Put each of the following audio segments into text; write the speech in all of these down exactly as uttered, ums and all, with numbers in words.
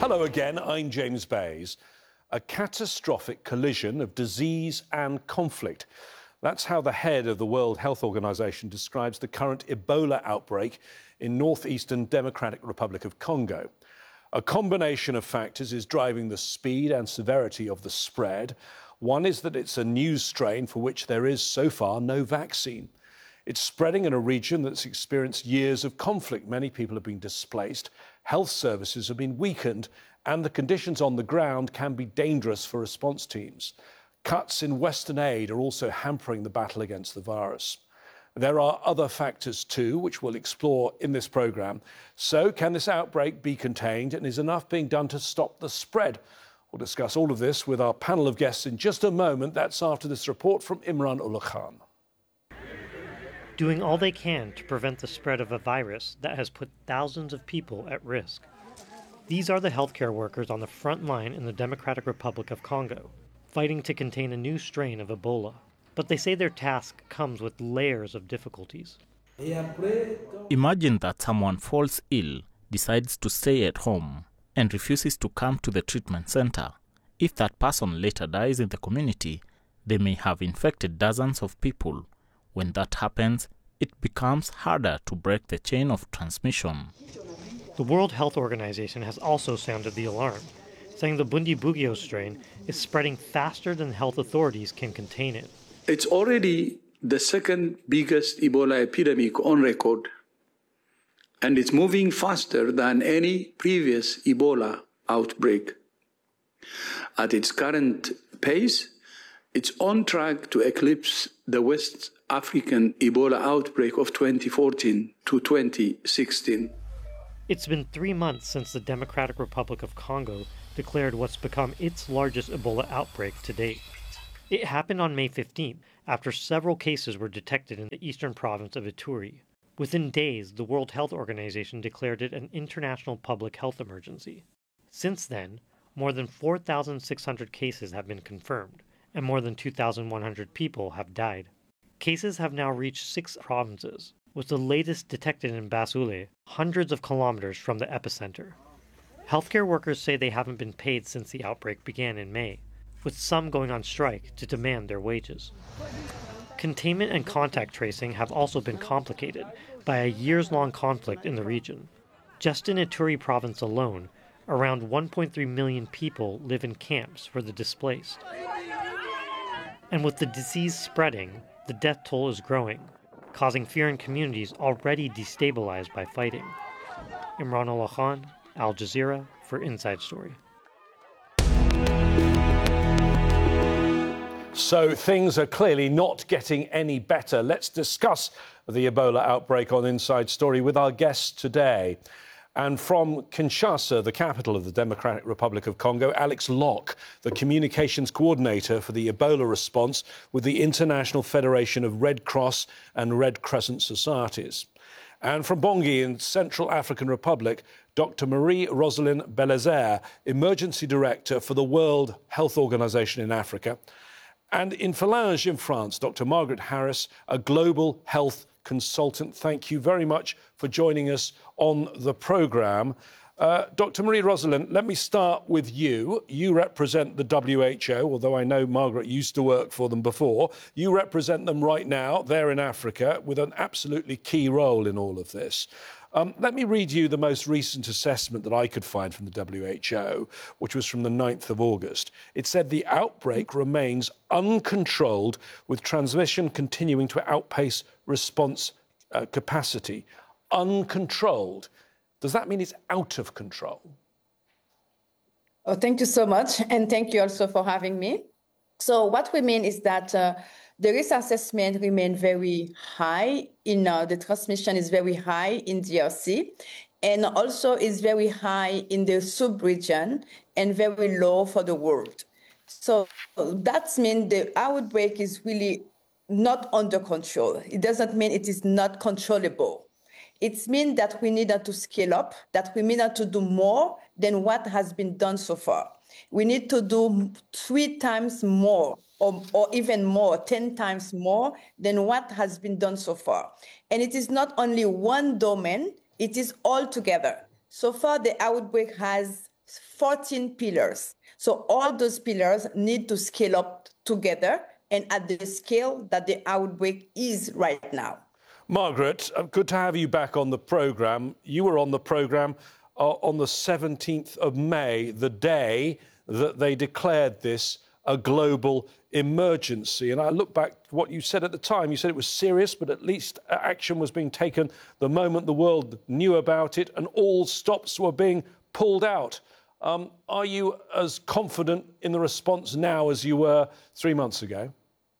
Hello again, I'm James Bays. A catastrophic collision of disease and conflict. That's how the head of the World Health Organization describes the current Ebola outbreak in northeastern Democratic Republic of Congo. A combination of factors is driving the speed and severity of the spread. One is that it's a new strain for which there is so far no vaccine. It's spreading in a region that's experienced years of conflict. Many people have been displaced, health services have been weakened, and the conditions on the ground can be dangerous for response teams. Cuts in Western aid are also hampering the battle against the virus. There are other factors too, which we'll explore in this programme. So, can this outbreak be contained, and is enough being done to stop the spread? We'll discuss all of this with our panel of guests in just a moment. That's after this report from Imran Ullah Khan. Doing all they can to prevent the spread of a virus that has put thousands of people at risk. These are the healthcare workers on the front line in the Democratic Republic of Congo, fighting to contain a new strain of Ebola. But they say their task comes with layers of difficulties. Imagine that someone falls ill, decides to stay at home, and refuses to come to the treatment center. If that person later dies in the community, they may have infected dozens of people. When that happens, it becomes harder to break the chain of transmission. The World Health Organization has also sounded the alarm, saying the Bundibugyo strain is spreading faster than health authorities can contain it. It's already the second biggest Ebola epidemic on record, and it's moving faster than any previous Ebola outbreak. At its current pace, it's on track to eclipse the West African Ebola outbreak of twenty fourteen to twenty sixteen. It's been three months since the Democratic Republic of Congo declared what's become its largest Ebola outbreak to date. It happened on May fifteenth, after several cases were detected in the eastern province of Ituri. Within days, the World Health Organization declared it an international public health emergency. Since then, more than four thousand six hundred cases have been confirmed, and more than two thousand one hundred people have died. Cases have now reached six provinces, with the latest detected in Basule, hundreds of kilometers from the epicenter. Healthcare workers say they haven't been paid since the outbreak began in May, with some going on strike to demand their wages. Containment and contact tracing have also been complicated by a years-long conflict in the region. Just in Ituri province alone, around one point three million people live in camps for the displaced. And with the disease spreading, the death toll is growing, causing fear in communities already destabilized by fighting. Imran Ullah Khan, Al Jazeera, for Inside Story. So things are clearly not getting any better. Let's discuss the Ebola outbreak on Inside Story with our guests today. And from Kinshasa, the capital of the Democratic Republic of Congo, Alex Locke, the communications coordinator for the Ebola response with the International Federation of Red Cross and Red Crescent Societies. And from Bangui in Central African Republic, Doctor Marie-Roselyne Belazaire, Emergency Director for the World Health Organization in Africa. And in Falinges in France, Doctor Margaret Harris, a global health consultant. Thank you very much for joining us on the programme. Uh, Doctor Marie-Roselyne, let me start with you. You represent the W H O, although I know Margaret used to work for them before. You represent them right now. They're in Africa with an absolutely key role in all of this. Um, let me read you the most recent assessment that I could find from the W H O, which was from the ninth of August. It said the outbreak remains uncontrolled, with transmission continuing to outpace response uh, capacity. Uncontrolled. Does that mean it's out of control? Oh, thank you so much. And thank you also for having me. So what we mean is that uh, the risk assessment remains very high. In uh, the transmission is very high in D R C, and also is very high in the sub-region and very low for the world. So that means the outbreak is really not under control. It doesn't mean it is not controllable. It means that we need to scale up, that we need to do more than what has been done so far. We need to do three times more, or, or even more, ten times more than what has been done so far. And it is not only one domain, it is all together. So far, the outbreak has fourteen pillars. So all those pillars need to scale up together and at the scale that the outbreak is right now. Margaret, good to have you back on the programme. You were on the programme uh, on the seventeenth of May, the day that they declared this a global emergency. And I look back to what you said at the time. You said it was serious, but at least action was being taken the moment the world knew about it and all stops were being pulled out. Um, are you as confident in the response now as you were three months ago?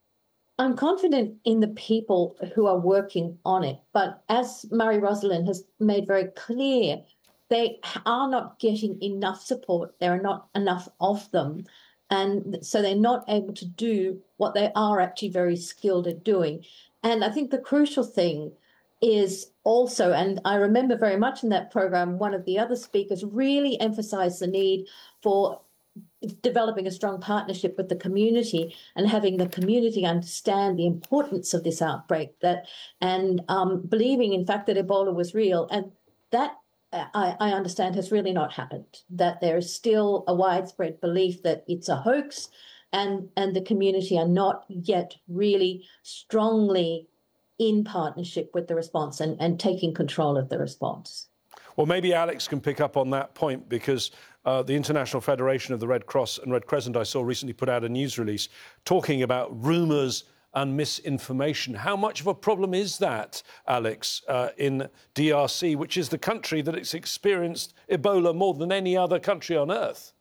I'm confident in the people who are working on it. But as Marie-Rosalind has made very clear, they are not getting enough support. There are not enough of them. And so they're not able to do what they are actually very skilled at doing. And I think the crucial thing is also, and I remember very much in that program, one of the other speakers really emphasized the need for developing a strong partnership with the community and having the community understand the importance of this outbreak, that and um, believing, in fact, that Ebola was real. And that, I, I understand, has really not happened, that there is still a widespread belief that it's a hoax, and, and the community are not yet really strongly in partnership with the response and, and taking control of the response. Well, maybe Alex can pick up on that point, because uh, the International Federation of the Red Cross and Red Crescent, I saw recently, put out a news release talking about rumours and misinformation. How much of a problem is that, Alex, uh, in D R C, which is the country that has experienced Ebola more than any other country on earth?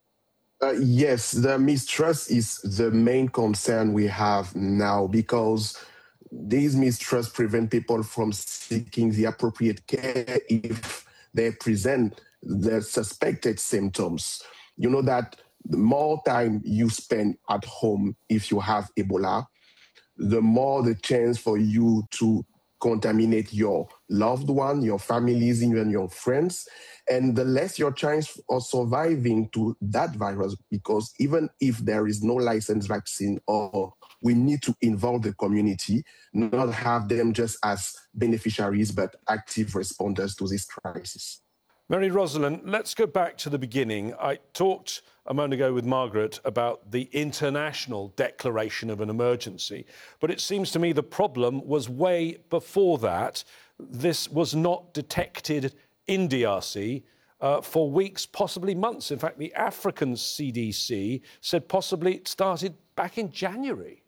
Uh, yes, the mistrust is the main concern we have now, because these mistrusts prevent people from seeking the appropriate care if they present the suspected symptoms. You know that the more time you spend at home if you have Ebola, the more the chance for you to contaminate your loved one, your families, even your friends, and the less your chance of surviving to that virus, because even if there is no licensed vaccine, or we need to involve the community, not have them just as beneficiaries, but active responders to this crisis. Marie-Rosalind, let's go back to the beginning. I talked a moment ago with Margaret about the international declaration of an emergency, but it seems to me the problem was way before that. This was not detected in D R C uh, for weeks, possibly months. In fact, the African C D C said possibly it started back in January.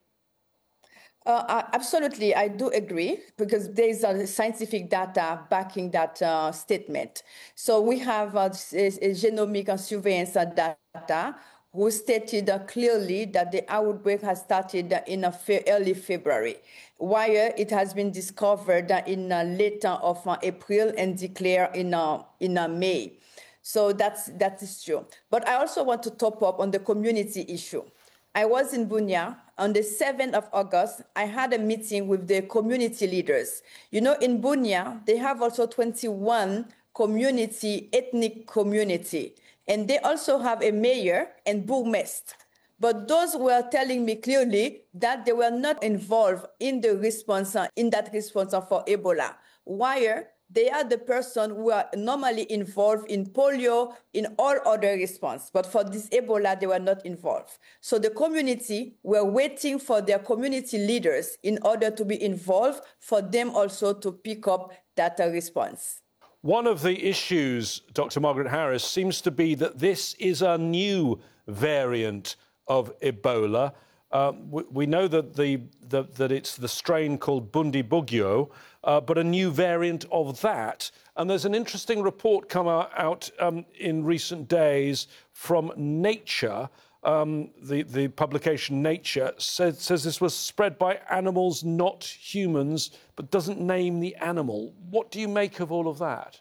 Uh, absolutely, I do agree, because there is uh, scientific data backing that uh, statement. So we have uh, a, a genomic uh, surveillance uh, data who stated uh, clearly that the outbreak has started uh, in uh, fe- early February, while it has been discovered uh, in uh, late uh, of uh, April and declared in uh, in uh, May. So that's that is true. But I also want to top up on the community issue. I was in Bunia on the seventh of August. I had a meeting with the community leaders. You know, in Bunia, they have also twenty-one community, ethnic community, and they also have a mayor and bourgmestre. But those were telling me clearly that they were not involved in the response, in that response for Ebola. Why? They are the person who are normally involved in polio, in all other response. But for this Ebola, they were not involved. So the community were waiting for their community leaders in order to be involved, for them also to pick up that response. One of the issues, Doctor Margaret Harris, seems to be that this is a new variant of Ebola. Uh, we, we know that the, the that it's the strain called Bundibugyo, uh, but a new variant of that. And there's an interesting report come out um, in recent days from Nature. Um, the, the publication Nature says, says this was spread by animals, not humans, but doesn't name the animal. What do you make of all of that?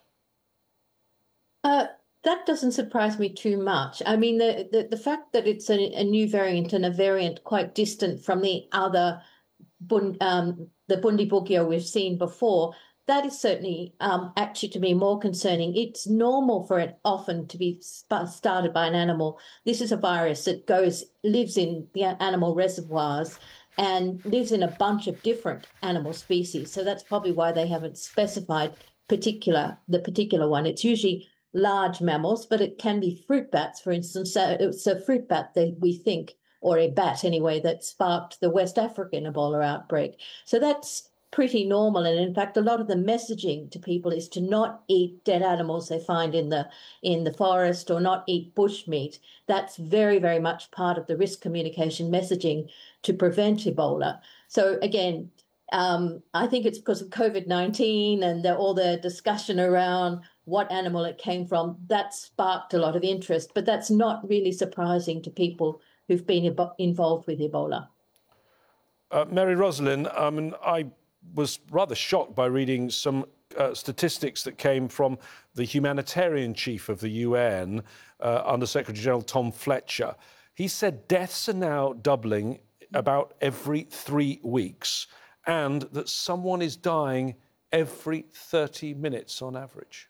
Uh, that doesn't surprise me too much. I mean, the, the, the fact that it's a, a new variant and a variant quite distant from the other, um, the Bundibugyo we've seen before, that is certainly um, actually, to me, more concerning. It's normal for it often to be sp- started by an animal. This is a virus that goes, lives in the animal reservoirs and lives in a bunch of different animal species. So that's probably why they haven't specified particular the particular one. It's usually large mammals, but it can be fruit bats, for instance. So it's a fruit bat that we think, or a bat anyway, that sparked the West African Ebola outbreak. So that's pretty normal. And in fact, a lot of the messaging to people is to not eat dead animals they find in the in the forest, or not eat bush meat. That's very, very much part of the risk communication messaging to prevent Ebola. So again, um, I think it's because of COVID nineteen and the, all the discussion around what animal it came from, that sparked a lot of interest. But that's not really surprising to people who've been involved with Ebola. Uh, Marie-Roselyn, I mean, I was rather shocked by reading some uh, statistics that came from the humanitarian chief of the U N, uh, Under Secretary General Tom Fletcher. He said deaths are now doubling about every three weeks and that someone is dying every thirty minutes on average.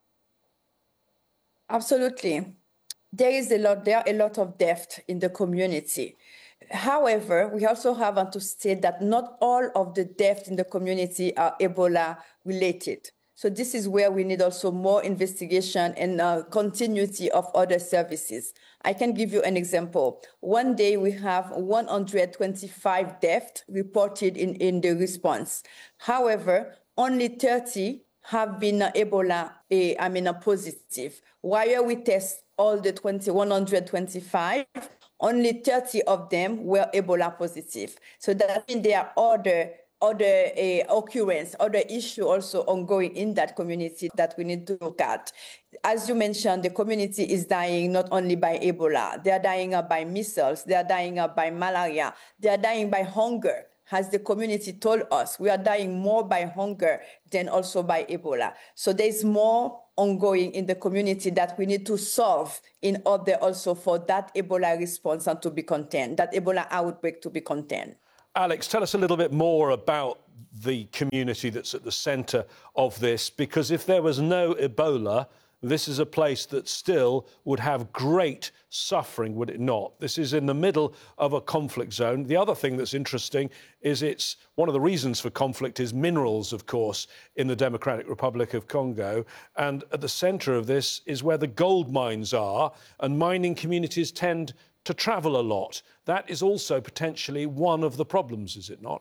Absolutely. There is a lot, there are a lot of death in the community. However, we also have to state that not all of the deaths in the community are Ebola related. So this is where we need also more investigation and uh, continuity of other services. I can give you an example. One day we have one hundred twenty-five deaths reported in, in the response. However, only thirty have been uh, Ebola, uh, I mean, uh, positive. While we test all the one hundred twenty-five, only thirty of them were Ebola positive. So that means there are other, other uh, occurrence, other issue also ongoing in that community that we need to look at. As you mentioned, the community is dying not only by Ebola, they are dying uh, by measles, they are dying uh, by malaria, they are dying by hunger. As the community told us, we are dying more by hunger than also by Ebola. So there's more ongoing in the community that we need to solve in order also for that Ebola response and to be contained, that Ebola outbreak to be contained. Alex, tell us a little bit more about the community that's at the centre of this, because if there was no Ebola, this is a place that still would have great suffering, would it not? This is in the middle of a conflict zone. The other thing that's interesting is it's one of the reasons for conflict is minerals, of course, in the Democratic Republic of Congo. And at the centre of this is where the gold mines are, and mining communities tend to travel a lot. That is also potentially one of the problems, is it not?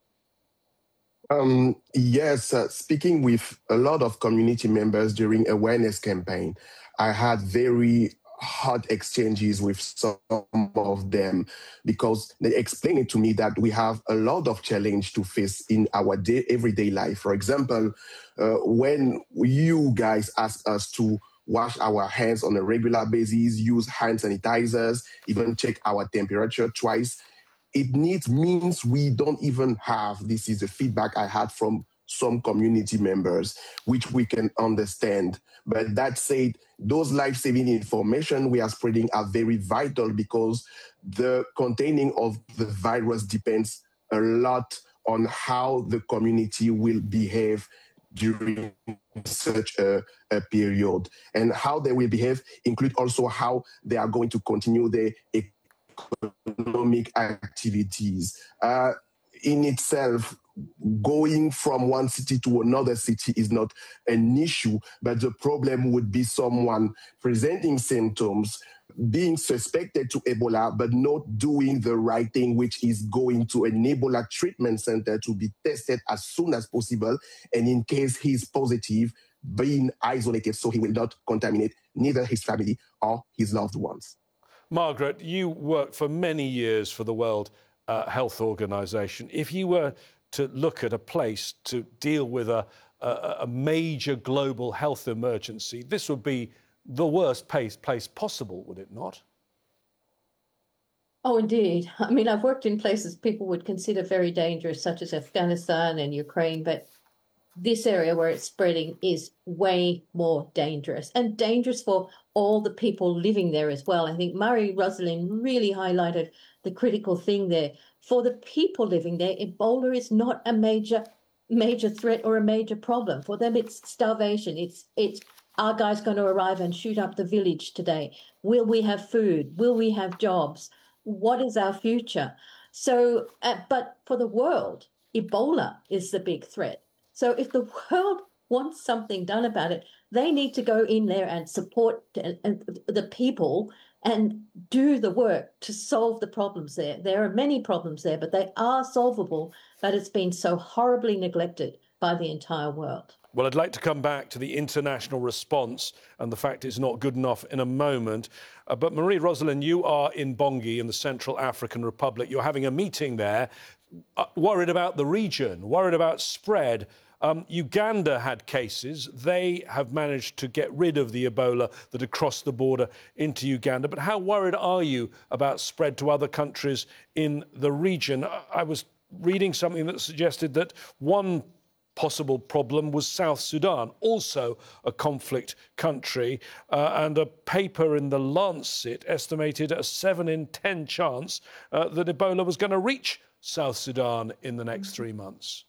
Um, yes, uh, speaking with a lot of community members during awareness campaign, I had very hot exchanges with some of them because they explained it to me that we have a lot of challenge to face in our day, everyday life. For example, uh, when you guys ask us to wash our hands on a regular basis, use hand sanitizers, even check our temperature twice, it needs means we don't even have, this is the feedback I had from some community members, which we can understand. But that said, those life-saving information we are spreading are very vital because the containing of the virus depends a lot on how the community will behave during such a, a period. And how they will behave include also how they are going to continue their economic activities. Uh, in itself, going from one city to another city is not an issue, but the problem would be someone presenting symptoms, being suspected to Ebola, but not doing the right thing, which is going to an Ebola treatment center to be tested as soon as possible. And in case he's positive, being isolated so he will not contaminate neither his family or his loved ones. Margaret, you worked for many years for the World uh, Health Organization. If you were to look at a place to deal with a, a, a major global health emergency, this would be the worst place, place possible, would it not? Oh, indeed. I mean, I've worked in places people would consider very dangerous, such as Afghanistan and Ukraine, but this area where it's spreading is way more dangerous, and dangerous for all the people living there as well. I think Marie-Roselyn really highlighted the critical thing there. For the people living there, Ebola is not a major major threat or a major problem. For them, it's starvation. It's it's are guys going to arrive and shoot up the village today? Will we have food? Will we have jobs? What is our future? So, uh, but for the world, Ebola is the big threat. So if the world wants something done about it, they need to go in there and support the people and do the work to solve the problems there. There are many problems there, but they are solvable, but it's been so horribly neglected by the entire world. Well, I'd like to come back to the international response and the fact it's not good enough in a moment. Uh, but Marie-Roselyn, you are in Bongi in the Central African Republic. You're having a meeting there, uh, worried about the region, worried about spread. Um, Uganda had cases. They have managed to get rid of the Ebola that had crossed the border into Uganda. But how worried are you about spread to other countries in the region? I was reading something that suggested that one possible problem was South Sudan, also a conflict country, uh, and a paper in the Lancet estimated a seven in ten chance uh, that Ebola was going to reach South Sudan in the next three months.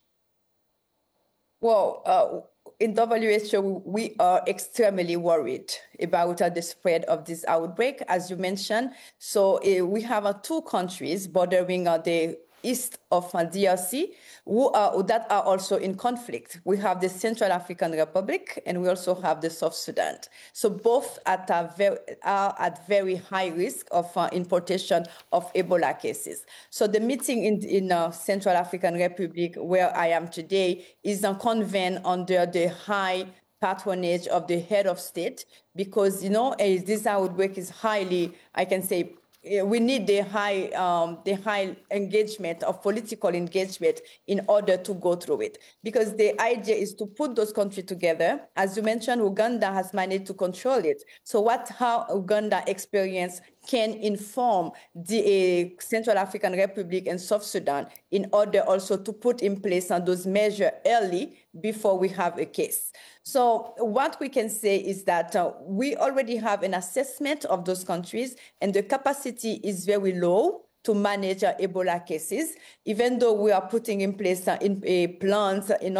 Well, uh, in W H O, we are extremely worried about uh, the spread of this outbreak, as you mentioned. So uh, we have uh, two countries bordering uh, the east of uh, D R C who are, that are also in conflict. We have the Central African Republic and we also have the South Sudan. So both at a very, are at very high risk of uh, importation of Ebola cases. So the meeting in, in uh, Central African Republic, where I am today, is uh, convened under the high patronage of the head of state because, you know, this outbreak is highly, I can say, we need the high, um, the high engagement of political engagement in order to go through it. Because the idea is to put those countries together. As you mentioned, Uganda has managed to control it. So what how Uganda experience can inform the uh, Central African Republic and South Sudan in order also to put in place uh, those measures early before we have a case. So what we can say is that uh, we already have an assessment of those countries and the capacity is very low to manage uh, Ebola cases, even though we are putting in place uh, in, uh, plans in